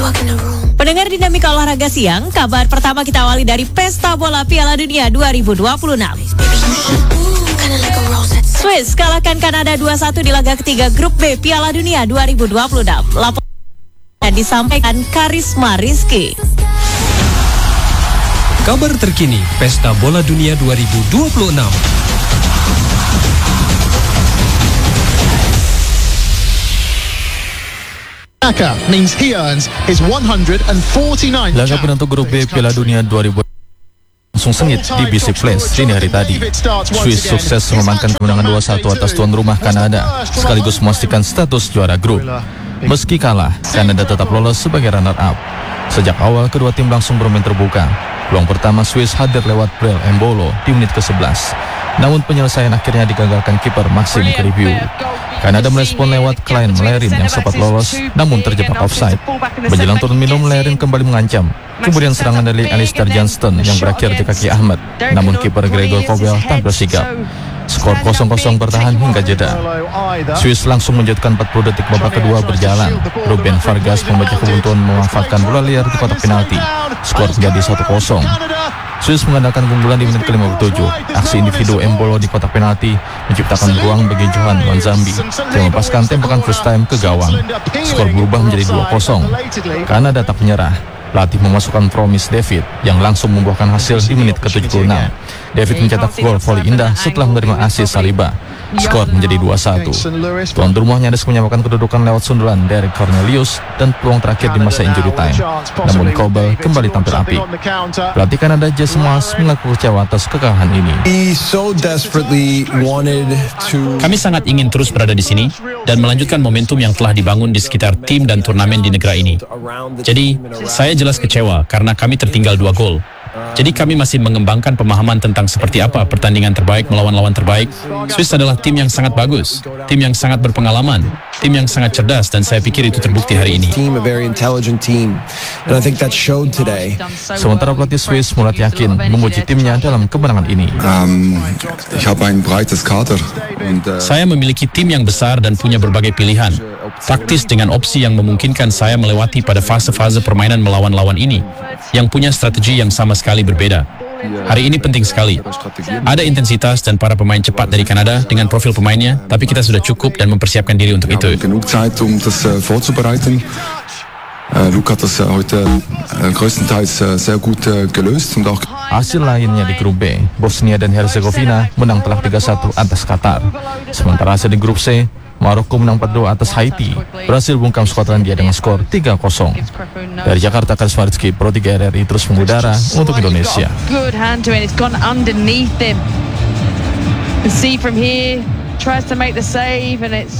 Pendengar Dinamika Olahraga Siang, kabar pertama kita awali dari Pesta Bola Piala Dunia 2026. Swiss kalahkan Kanada 2-1 di laga ketiga Grup B Piala Dunia 2026. Laporan disampaikan Karisma Rizky. Kabar terkini Pesta Bola Dunia 2026. Means he earns his 149th. Laga penentu Grup B Piala Dunia 2000 langsung sengit di Basic Place dini hari tadi. Swiss sukses mengamankan kemenangan 2-1 atas tuan rumah Kanada, sekaligus memastikan status juara grup. Meski kalah, Kanada tetap lolos sebagai runner-up. Sejak awal, kedua tim langsung bermain terbuka. Peluang pertama Swiss hadir lewat Brel Embolo di menit ke-11. Namun penyelesaian akhirnya digagalkan kiper Maxim Kriviu. Kanada merespon lewat Klein Melerin yang sempat lolos, namun terjebak offside. Menjelang turun minum, Melerin kembali mengancam. Kemudian serangan dari Alistair Johnston yang berakhir di kaki Ahmad, namun kiper Gregor Kobel tampil sigap. Skor 0-0 bertahan hingga jeda. Swiss langsung menjatuhkan 40 detik babak kedua berjalan. Ruben Vargas membaca kebuntuan memanfaatkan bola liar di kotak penalti. Skor menjadi 1-0. Swiss mengandalkan keunggulan di menit ke-57. Aksi individu Embolo di kotak penalti menciptakan ruang bagi Johan Wanzambi yang melepaskan tembakan first time ke gawang. Skor berubah menjadi 2-0. Kanada tak menyerah. Pelatih memasukkan Promise David yang langsung membuahkan hasil di menit ke-76. David mencetak gol voli indah setelah menerima asis Saliba. Skor menjadi 2-1. Tuan rumah nyaris menyamakan kedudukan lewat sundulan dari Cornelius dan peluang terakhir di masa injury time. Namun Kobel kembali tampil apik. Pelatih Kanada Jason Moss mengaku kecewa atas kekalahan ini. Kami sangat ingin terus berada di sini dan melanjutkan momentum yang telah dibangun di sekitar tim dan turnamen di negara ini. Jadi, saya jelas kecewa karena kami tertinggal 2 gol. Jadi kami masih mengembangkan pemahaman tentang seperti apa pertandingan terbaik melawan lawan terbaik. Swiss adalah tim yang sangat bagus, tim yang sangat berpengalaman, tim yang sangat cerdas, dan saya pikir itu terbukti hari ini. Sementara pelatih Swiss Murat yakin memuji timnya dalam kemenangan ini. Saya memiliki tim yang besar dan punya berbagai pilihan. Taktis dengan opsi yang memungkinkan saya melewati pada fase-fase permainan melawan lawan ini, yang punya strategi yang sama sekali berbeda. Hari ini penting sekali. Ada intensitas dan para pemain cepat dari Kanada dengan profil pemainnya, tapi kita sudah cukup dan mempersiapkan diri untuk itu. Luke hat das heute größtenteils sehr gut gelöst und auch Hasil lainnya di Grup B, Bosnia dan Herzegovina menang telak 3-1 atas Qatar. Sementara hasil di Grup C, Maroko menang 4-2 atas Haiti. Brasil bungkam Skotlandia dengan skor 3-0. Dari Jakarta, Karisma Rizky, Pro 3 RRI terus mengudara untuk Indonesia. Good hand to it. It's gone underneath him. You see from here, tries to make the save and it's